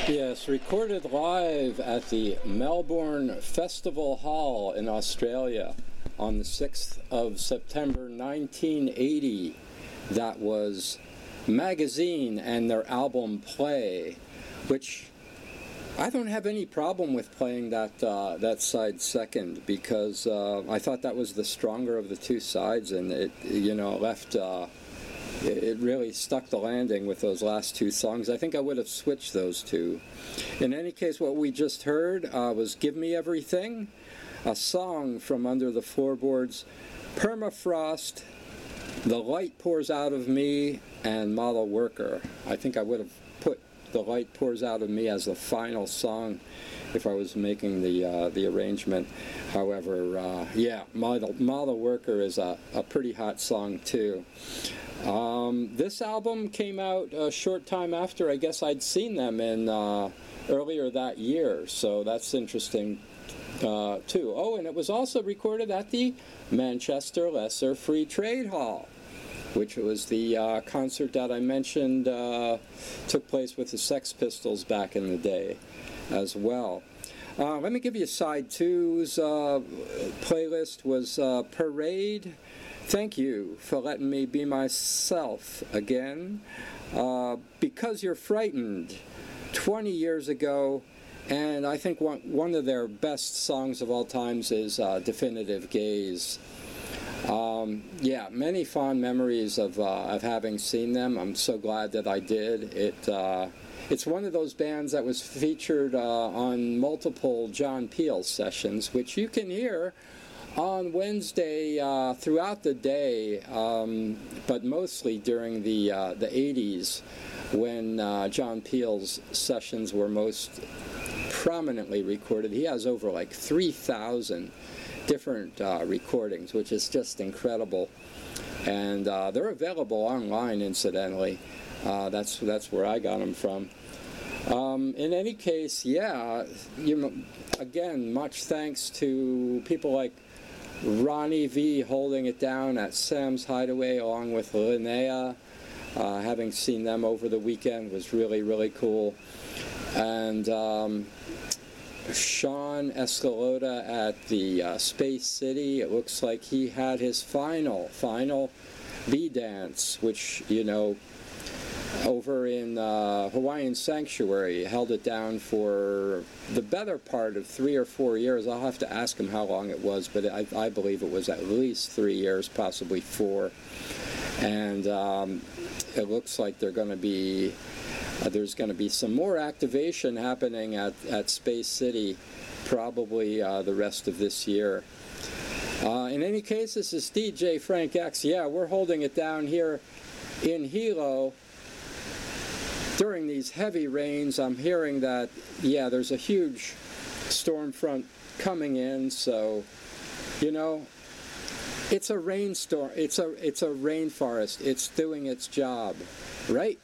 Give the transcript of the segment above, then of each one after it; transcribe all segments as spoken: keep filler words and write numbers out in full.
Yes, recorded live at the Melbourne Festival Hall in Australia on the sixth of September nineteen eighty. That was Magazine and their album Play, which I don't have any problem with playing that uh, that side second, because uh, I thought that was the stronger of the two sides, and it, you know, left... Uh, It really stuck the landing with those last two songs. I think I would have switched those two. In any case, what we just heard uh, was Give Me Everything, a song from Under the Floorboards, Permafrost, The Light Pours Out of Me, and Model Worker. I think I would have put The Light Pours Out of Me as the final song if I was making the uh, the arrangement. However, uh, yeah, Model, Model Worker is a, a pretty hot song too. Um, this album came out a short time after, I guess I'd seen them in uh, earlier that year, so that's interesting uh, too. Oh, and it was also recorded at the Manchester Lesser Free Trade Hall, which was the uh, concert that I mentioned uh, took place with the Sex Pistols back in the day as well. Uh, let me give you side two's uh, playlist was uh, Parade. Thank you for letting me be myself again. Uh, Because You're Frightened, twenty years ago, and I think one, one of their best songs of all times is uh, Definitive Gaze. Um, yeah, many fond memories of, uh, of having seen them. I'm so glad that I did. It uh, It's one of those bands that was featured uh, on multiple John Peel sessions, which you can hear on Wednesday uh, throughout the day, um, but mostly during the uh, the eighties, when uh, John Peel's sessions were most prominently recorded. He has over like three thousand different uh, recordings, which is just incredible, and uh, they're available online. Incidentally, uh, that's that's where I got them from. Um, in any case, yeah, you know, again, much thanks to people like Ronnie V holding it down at Sam's Hideaway along with Linnea. Uh, having seen them over the weekend was really, really cool. And um, Sean Escalota at the uh, Space City, it looks like he had his final, final V-Dance, which, you know, over in uh, Hawaiian Sanctuary, held it down for the better part of three or four years. I'll have to ask him how long it was, but I, I believe it was at least three years, possibly four. And um, it looks like they're going to be uh, there's going to be some more activation happening at, at Space City, probably uh, the rest of this year. Uh, in any case, this is D J Frank X. Yeah, we're holding it down here in Hilo. During these heavy rains, I'm hearing that, yeah, there's a huge storm front coming in, so, you know, it's a rainstorm, it's a, it's a rainforest, it's doing its job, right?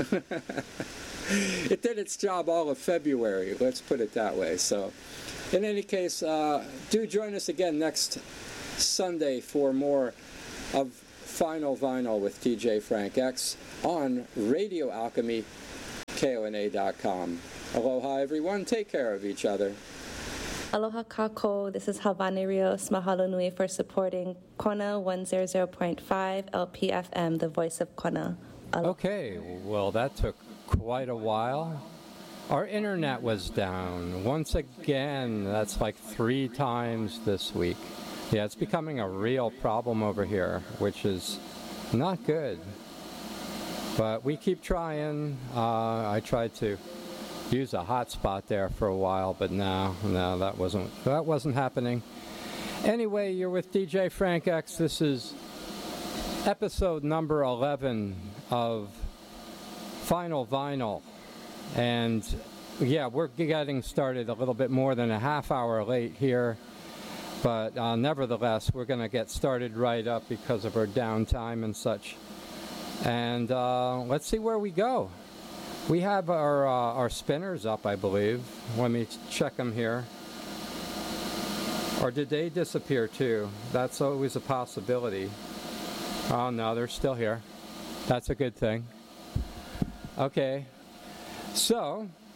It did its job all of February, let's put it that way. So, in any case, uh, do join us again next Sunday for more of Final Vinyl with D J Frank X on Radio Alchemy, K O N A dot com. Aloha, everyone. Take care of each other. Aloha kako. This is Havani Rios. Mahalo nui for supporting Kona one hundred point five L P F M, the voice of Kona. Aloha. Okay, well, that took quite a while. Our internet was down. Once again, that's like three times this week. Yeah, it's becoming a real problem over here, which is not good. But we keep trying. Uh, I tried to use a hotspot there for a while, but no, no, that wasn't that wasn't happening. Anyway, you're with D J Frank X. This is episode number eleven of Final Vinyl, and yeah, we're getting started a little bit more than a half hour late here. But uh, nevertheless, we're going to get started right up because of our downtime and such. And uh, let's see where we go. We have our uh, our spinners up, I believe. Let me check them here. Or did they disappear too? That's always a possibility. Oh no, they're still here. That's a good thing. Okay. So,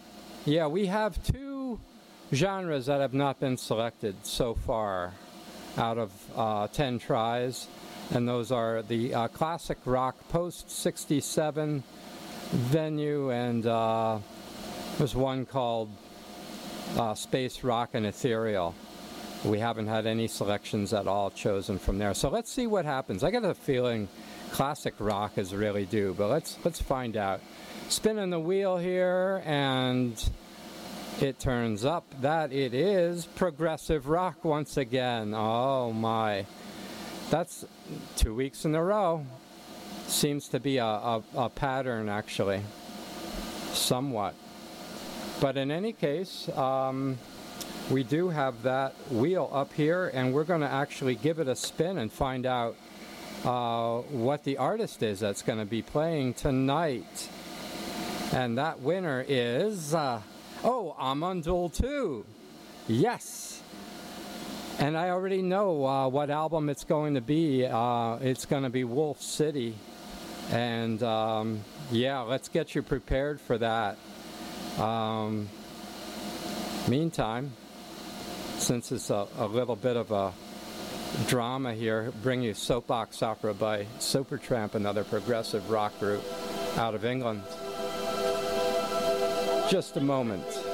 Yeah, we have two genres that have not been selected so far out of uh, ten tries, and those are the uh, classic rock post sixty-seven venue, and uh, there's one called uh, space rock and ethereal. We haven't had any selections at all chosen from there, so let's see what happens. I got a feeling classic rock is really due, but let's let's find out. Spinning the wheel here, and it turns up that it is progressive rock once again. Oh my. That's two weeks in a row. Seems to be a, a, a pattern, actually. Somewhat. But in any case, um, we do have that wheel up here, and we're going to actually give it a spin and find out uh, what the artist is that's going to be playing tonight. And that winner is, uh, oh, Amandul two. Yes. And I already know uh, what album it's going to be. Uh, it's going to be Wolf City. And um, yeah, let's get you prepared for that. Um, meantime, since it's a, a little bit of a drama here, bring you Soapbox Opera by Supertramp, another progressive rock group out of England. Just a moment.